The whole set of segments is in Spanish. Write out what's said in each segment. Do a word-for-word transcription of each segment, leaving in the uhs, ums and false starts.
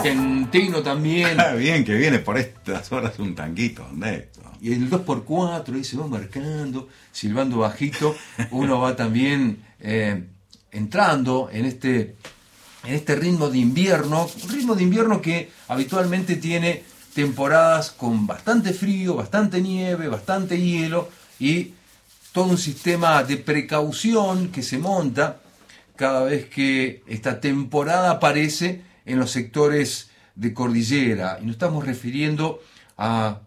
argentino también. Ah, bien, que viene por estas horas un tanguito, Néstor. Y el dos por cuatro ahí se va marcando, silbando bajito. Uno va también eh, entrando en este, en este ritmo de invierno. Un ritmo de invierno que habitualmente tiene temporadas con bastante frío, bastante nieve, bastante hielo y todo un sistema de precaución que se monta cada vez que esta temporada aparece en los sectores de cordillera. Y nos estamos refiriendo a,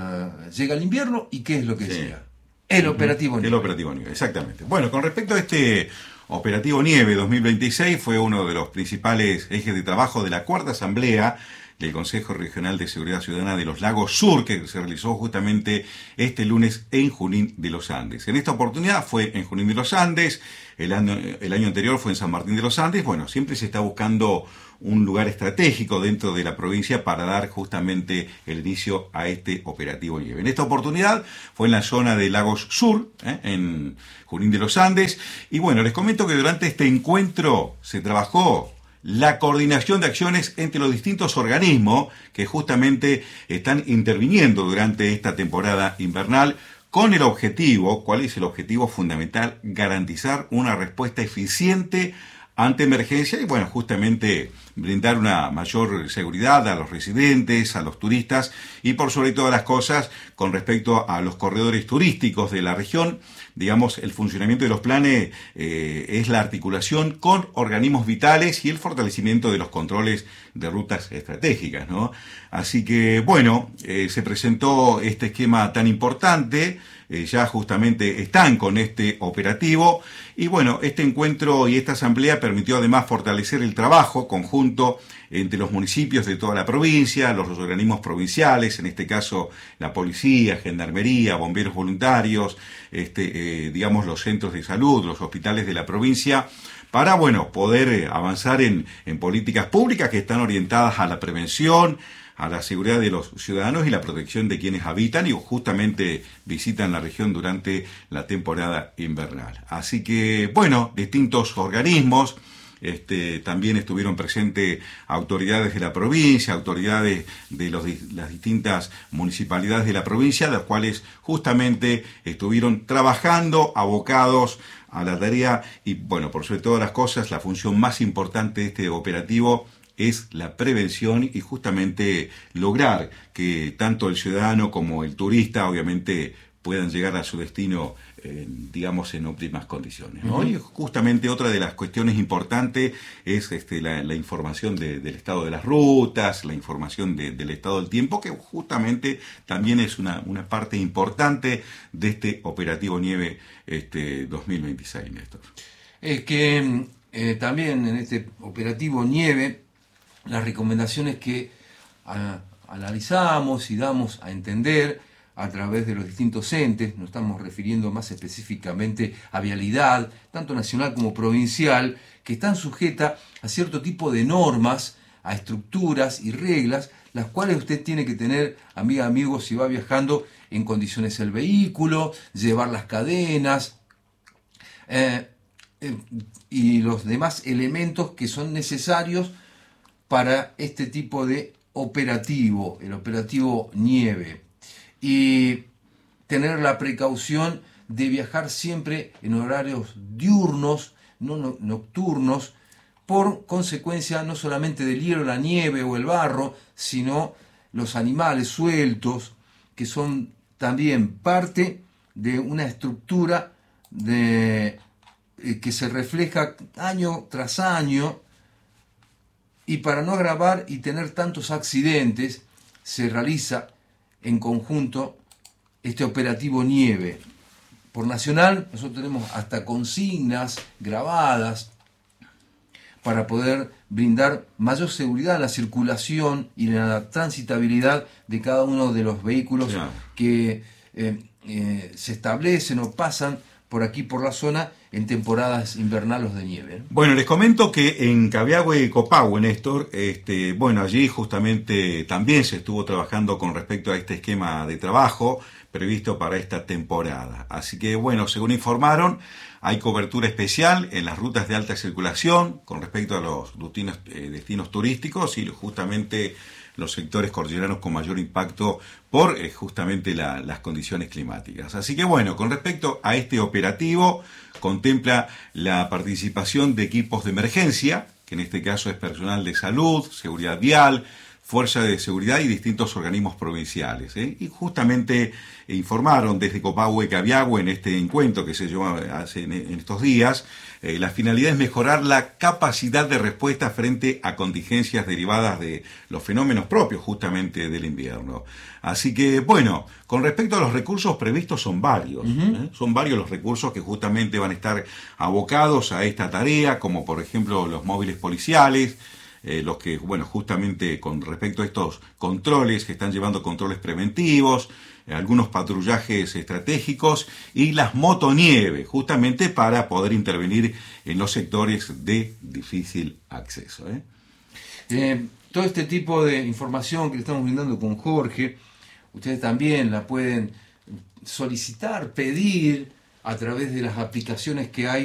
a llega el invierno y ¿qué es lo que Sí. llega? El operativo El nieve. operativo nieve, exactamente. Bueno, con respecto a este operativo nieve dos mil veintiséis, fue uno de los principales ejes de trabajo de la cuarta asamblea del Consejo Regional de Seguridad Ciudadana de los Lagos Sur, que se realizó justamente este lunes en Junín de los Andes. En esta oportunidad fue en Junín de los Andes, el año, el año anterior fue en San Martín de los Andes. Bueno, siempre se está buscando un lugar estratégico dentro de la provincia para dar justamente el inicio a este operativo nieve. En esta oportunidad fue en la zona de Lagos Sur, ¿eh? en Junín de los Andes. Y bueno, les comento que durante este encuentro se trabajó la coordinación de acciones entre los distintos organismos que justamente están interviniendo durante esta temporada invernal con el objetivo, ¿cuál es el objetivo fundamental? Garantizar una respuesta eficiente ante emergencia y, bueno, justamente brindar una mayor seguridad a los residentes, a los turistas y, por sobre todas las cosas, con respecto a los corredores turísticos de la región. Digamos, el funcionamiento de los planes eh, es la articulación con organismos vitales y el fortalecimiento de los controles de rutas estratégicas, ¿no? Así que, bueno, eh, se presentó este esquema tan importante, eh, ya justamente están con este operativo, y bueno, este encuentro y esta asamblea permitió además fortalecer el trabajo conjunto entre los municipios de toda la provincia, los organismos provinciales, en este caso la policía, gendarmería, bomberos voluntarios, este, eh, digamos los centros de salud, los hospitales de la provincia, para, bueno, poder eh, avanzar en, en políticas públicas que están orientadas a la prevención, a la seguridad de los ciudadanos y la protección de quienes habitan y justamente visitan la región durante la temporada invernal. Así que, bueno, distintos organismos, Este, también estuvieron presentes autoridades de la provincia, autoridades de los, las distintas municipalidades de la provincia, las cuales justamente estuvieron trabajando, abocados a la tarea y, bueno, por sobre todas las cosas, la función más importante de este operativo es la prevención y justamente lograr que tanto el ciudadano como el turista, obviamente, puedan llegar a su destino, eh, digamos, en óptimas condiciones, ¿no? Uh-huh. Y justamente otra de las cuestiones importantes es este, la, la información de, del estado de las rutas, la información de, del estado del tiempo, que justamente también es una, una parte importante de este operativo nieve este, dos mil veintiséis, Néstor. Es que eh, también en este operativo nieve, las recomendaciones que a, analizamos y damos a entender a través de los distintos entes, nos estamos refiriendo más específicamente a vialidad, tanto nacional como provincial, que están sujetas a cierto tipo de normas, a estructuras y reglas, las cuales usted tiene que tener, amiga, amigo, si va viajando en condiciones el vehículo, llevar las cadenas eh, eh, y los demás elementos que son necesarios para este tipo de operativo, el operativo nieve. Y tener la precaución de viajar siempre en horarios diurnos, no, no nocturnos, por consecuencia no solamente del hielo, la nieve o el barro, sino los animales sueltos, que son también parte de una estructura de, eh, que se refleja año tras año, y para no agravar y tener tantos accidentes, se realiza en conjunto este operativo nieve. Por nacional, nosotros tenemos hasta consignas grabadas para poder brindar mayor seguridad en la circulación y en la transitabilidad de cada uno de los vehículos, sí, que eh, eh, se establecen o pasan por aquí, por la zona, en temporadas invernales de nieve. Bueno, les comento que en Cabiagüe y Copahue, Néstor, este, bueno, allí justamente también se estuvo trabajando con respecto a este esquema de trabajo previsto para esta temporada. Así que, bueno, según informaron, Hay cobertura especial en las rutas de alta circulación con respecto a los destinos, eh, destinos turísticos y justamente los sectores cordilleranos con mayor impacto por eh, justamente la, las condiciones climáticas. Así que bueno, con respecto a este operativo, contempla la participación de equipos de emergencia, que en este caso es personal de salud, seguridad vial, fuerza de seguridad y distintos organismos provinciales. ¿eh? Y justamente informaron desde Copahue Cabiagüe en este encuentro que se llevó hace en, en estos días, eh, la finalidad es mejorar la capacidad de respuesta frente a contingencias derivadas de los fenómenos propios justamente del invierno. Así que, bueno, con respecto a los recursos previstos son varios. Uh-huh. ¿eh? Son varios los recursos que justamente van a estar abocados a esta tarea, como por ejemplo los móviles policiales, Eh, los que, bueno, justamente con respecto a estos controles, que están llevando controles preventivos, eh, algunos patrullajes estratégicos y las motonieves, justamente para poder intervenir en los sectores de difícil acceso. ¿eh? Eh, todo este tipo de información que le estamos brindando con Jorge, ustedes también la pueden solicitar, pedir a través de las aplicaciones que hay